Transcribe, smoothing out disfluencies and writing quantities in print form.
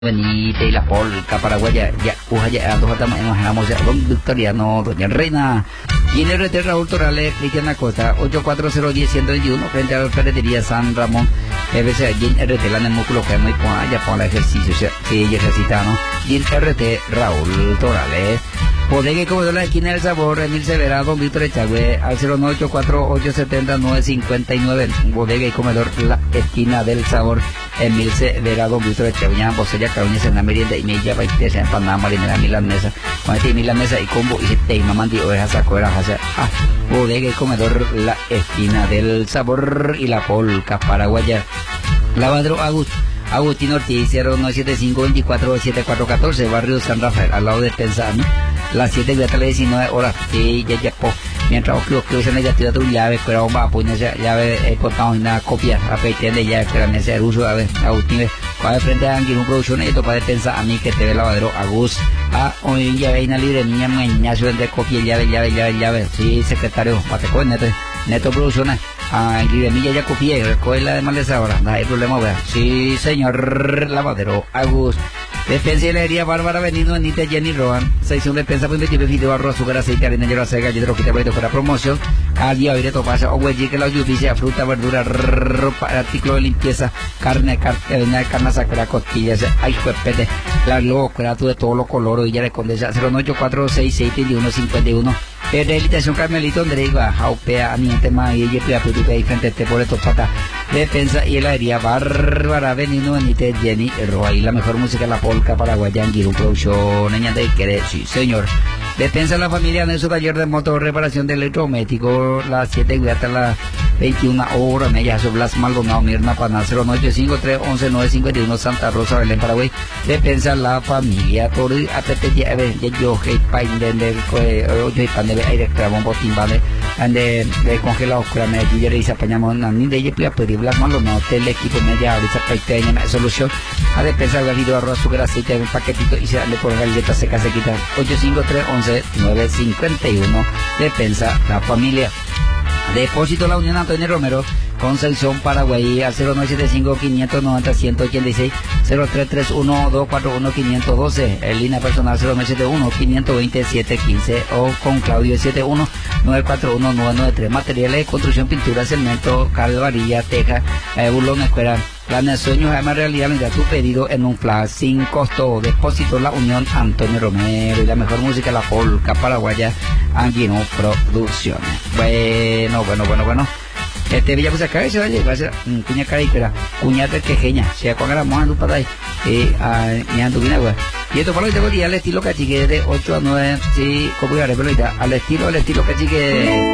Benita y la polca paraguaya, ya, ya, dos estamos ya, don Victoriano, doña Reina, y en el RT Raúl Torales, Cristian Acosta, 84010-121, frente a la ferretería San Ramón, veces allí en RT la músculo que es muy allá para el ejercicio, que ella ejercita, ¿no? Y en RT Raúl Torales, Bodega y Comedor La Esquina del Sabor, Emil Severa, don Víctor Echagüe, al 0984-870-959, Bodega y Comedor La Esquina del Sabor, Emil Severa, don Víctor Echagüe, Bosella, Caruña, Sena Merienda y Milla, Baitesa, Empanada, Marinera, Milanesa, Juanete Milanesa y Combo, y Teima, Mandi, Ovejas, Sacoera, Bodega y Comedor La Esquina del Sabor y la Polca Paraguaya. Lavadero Agustín Ortiz, 0975-24-7414, barrio San Rafael, al lado de Pensani, las 7 de las 19 horas, y ya, mientras que se negativa tu llave, pero va a poner esa llave, cortado una copia, a pedir de llave, pero en ese uso, a ver, Agustín, cuando frente a Anguilón Producción, esto para pensar a mí que te ve lavadero Agus, hoy ya ve una libre niña, mañana de copia, llave, sí, secretario, pateco, neto Producciones. Guillemilla ya copié, recoge la de maleza ahora, no hay problema, vea. Sí, señor lavadero Agus. Defensa y Lería Bárbara Benito, Anita Jenny Rohan. Sección de defensa, pues metido video, arroz, azúcar, aceite, harina, hierro, acero, galletero, quita boleto para promoción. Al día hoy de topasa, o huejí, que la yupicia, fruta, verdura, ropa, artículo de limpieza, carne sacra, costillas, ay, juepete, la locura, de todos los colores, y ya le condesa, 0984-6671-51. Rehabilitación Carmelito Andreiva, Jaupea, Aniente May, Yepia, Putuca y frente a este por estos patas. Defensa y heladería Bárbara Benito, Benítez, Jenny Roa, y la mejor música, la polca paraguaya, Anguilón Producción, Niña de Querer, sí señor. Defensa de la familia en su taller de motor, reparación de electrodoméstico, las 7 y hasta las 21 horas, Mellas Blas Maldonado, Mirna Pana, 0953-11-951, Santa Rosa, Belén, Paraguay. Defensa la familia, todo APT, yo, Pain, de aire, clavón, botín, vale, de congelado, me lluvia y se apañamos, ni de ella, pedir Blas Maldonado, el equipo media, ahorita pequeña solución, a defensa del galido, arroz, azúcar, aceite, un paquetito y se le pone galletas secas, se quita, 853-11-951, defensa la familia. Depósito La Unión Antonio Romero, Concepción, Paraguay, al 0975-590-186, 0331-241-512, en línea personal 0971-520-715 o con Claudio 71-941-993, materiales de construcción, pintura, cemento, cal, varilla, teja, burlón, escuela, planes, sueños, además realidad, mientras tu pedido en un flash sin costo. Depósito La Unión Antonio Romero y la mejor música, la polca paraguaya, Anguino Producciones. Bueno. Villa pues acá se va a ser cuña carítera, cuñata quejeña, se con la moja para ahí, y anduvina, güey. Y esto para hoy tengo día al estilo cachique de 8 a 9, sí, como al estilo cachique.